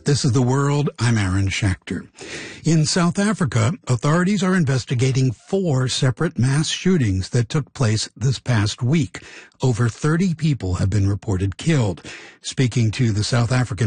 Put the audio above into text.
This is The World. I'm Aaron Schachter. In South Africa, authorities are investigating 4 separate mass shootings that took place this past week. Over 30 people have been reported killed. Speaking to the South African